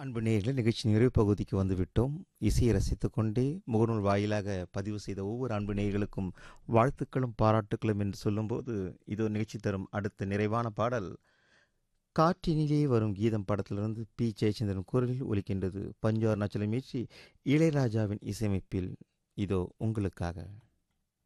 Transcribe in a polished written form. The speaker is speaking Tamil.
அன்பு நேயர்களே, நிகழ்ச்சி நிறைவு பகுதிக்கு வந்துவிட்டோம். இசையை ரசித்துக் கொண்டே முகநூல் வாயிலாக பதிவு செய்த ஒவ்வொரு அன்பு நேயர்களுக்கும் வாழ்த்துக்களும் பாராட்டுக்களும் என்று சொல்லும்போது, இதோ நிகழ்ச்சி தரும் அடுத்த நிறைவான பாடல் காற்றினிலே வரும் கீதம் படத்திலிருந்து பி. ஜெயச்சந்திரன் குரலில் ஒலிக்கின்றது. பஞ்சு அருணாச்சலம் இயற்றி இளையராஜாவின் இசையமைப்பில் இதோ உங்களுக்காக.